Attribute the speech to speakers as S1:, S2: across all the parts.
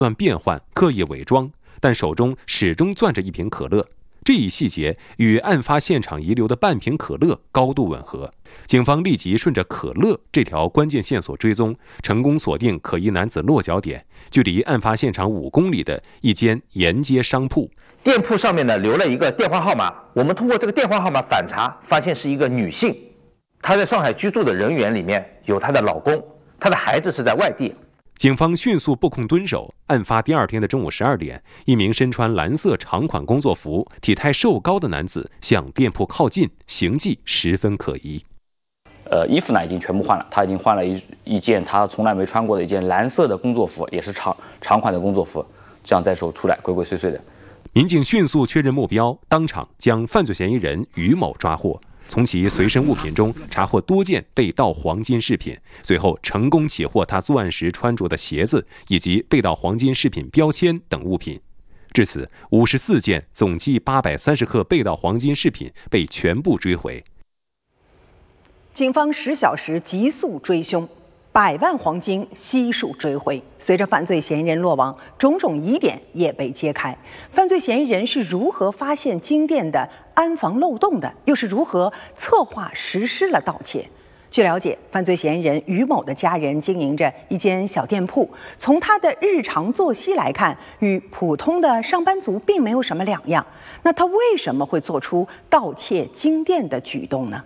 S1: 断变换，刻意伪装，但手中始终攥着一瓶可乐。这一细节与案发现场遗留的半瓶可乐高度吻合。警方立即顺着可乐这条关键线索追踪，成功锁定可疑男子落脚点，距离案发现场5公里的一间沿街商铺。
S2: 店铺上面呢留了一个电话号码，我们通过这个电话号码反查，发现是一个女性，她在上海居住的人员里面有她的老公，她的孩子是在外地。
S1: 警方迅速布控蹲守。案发第2天的中午12点，一名身穿蓝色长款工作服、体态瘦高的男子向店铺靠近，行迹十分可疑。
S3: 衣服呢已经全部换了，他已经换了一件他从来没穿过的一件蓝色的工作服，也是长款的工作服，这样在手出来鬼鬼祟祟的。
S1: 民警迅速确认目标，当场将犯罪嫌疑人于某抓获。从其随身物品中查获多件被盗黄金饰品，随后成功起获他作案时穿着的鞋子以及被盗黄金饰品标签等物品。至此，54件总计830克被盗黄金饰品被全部追回。
S4: 警方10小时急速追凶，100万黄金悉数追回。随着犯罪嫌疑人落网，种种疑点也被揭开。犯罪嫌疑人是如何发现金店的安防漏洞的？又是如何策划实施了盗窃？据了解，犯罪嫌疑人于某的家人经营着一间小店铺，从他的日常作息来看，与普通的上班族并没有什么两样。那他为什么会做出盗窃金店的举动呢？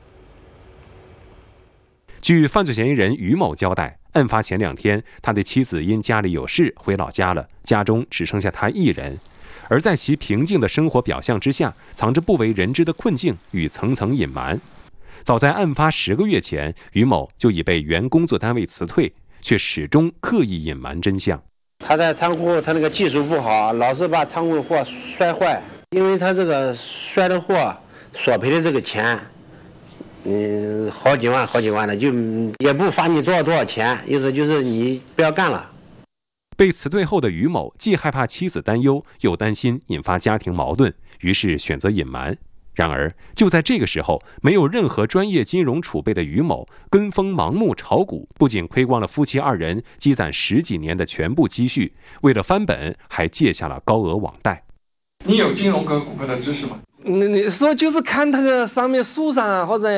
S1: 据犯罪嫌疑人于某交代，案发前2天，他的妻子因家里有事回老家了，家中只剩下他一人。而在其平静的生活表象之下，藏着不为人知的困境与层层隐瞒。早在案发10个月前，于某就已被原工作单位辞退，却始终刻意隐瞒真相。
S5: 他在仓库，他那个技术不好，老是把仓库货摔坏，因为他这个摔的货索赔的这个钱。好几万的，就也不罚你多少钱，意思就是你不要干了。
S1: 被辞退后的于某既害怕妻子担忧，又担心引发家庭矛盾，于是选择隐瞒。然而，就在这个时候，没有任何专业金融储备的于某跟风盲目炒股，不仅亏光了夫妻2人积攒10几年的全部积蓄，为了翻本，还借下了高额网贷。
S6: 你有金融跟股票的知识吗？
S7: 你说就是看那个上面书上啊，或者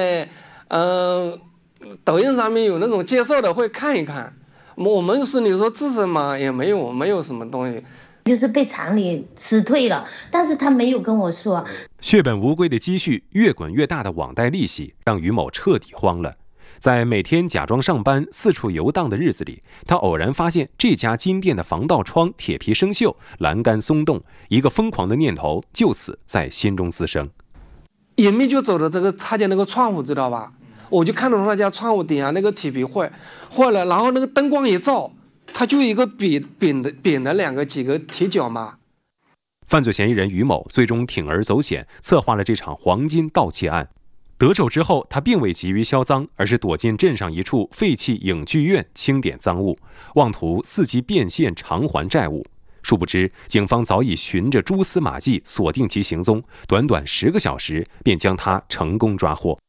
S7: 抖音上面有那种介绍的会看一看。我们是你说知识嘛，也没有什么东西。
S8: 就是被厂里辞退了，但是他没有跟我说。
S1: 血本无归的积蓄，越滚越大的网贷利息，让于某彻底慌了。在每天假装上班、四处游荡的日子里，他偶然发现这家金店的防盗窗铁皮生锈，栏杆松动，一个疯狂的念头就此在心中滋生。
S7: 隐秘就走到他家那个窗户，知道吧？我就看到他家窗户底下那个铁皮坏了，然后那个灯光一照，他就一个扁的几个铁脚嘛。
S1: 犯罪嫌疑人于某最终铤而走险，策划了这场黄金盗窃案。得手之后，他并未急于销赃，而是躲进镇上一处废弃影剧院清点赃物，妄图伺机变现偿还债务。殊不知，警方早已循着蛛丝马迹锁定其行踪，短短10个小时便将他成功抓获。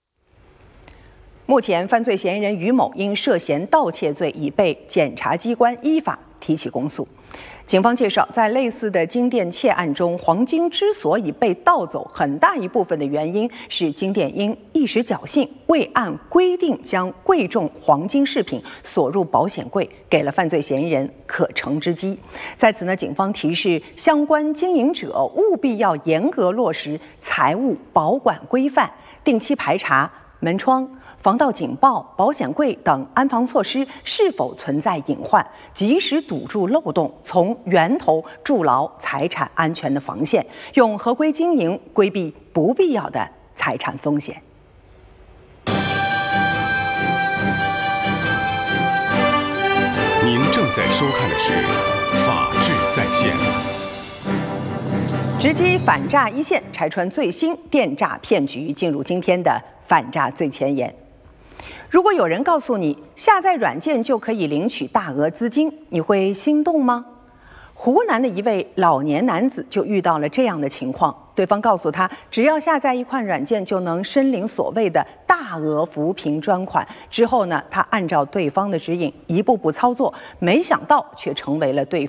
S4: 目前，犯罪嫌疑人于某因涉嫌盗窃罪已被检察机关依法提起公诉。警方介绍，在类似的金店窃案中，黄金之所以被盗走，很大一部分的原因是金店因一时侥幸，未按规定将贵重黄金饰品锁入保险柜，给了犯罪嫌疑人可乘之机。在此呢，警方提示相关经营者务必要严格落实财务保管规范，定期排查门窗、防盗警报、保险柜等安防措施是否存在隐患，及时堵住漏洞，从源头筑牢财产安全的防线，用合规经营规避不必要的财产风险。
S9: 您正在收看的是《法治在线》。
S4: 直击反诈一线，拆穿最新电诈骗局，进入今天的反诈最前沿。如果有人告诉你下载软件就可以领取大额资金，你会心动吗？ 湖南的一位老年男子就遇到了这样的情况，对方告诉他，只要下载一款软件就能申领所谓的大额扶贫专款。之后呢，他按照对方的指引一步步操作，没想到却成为了对方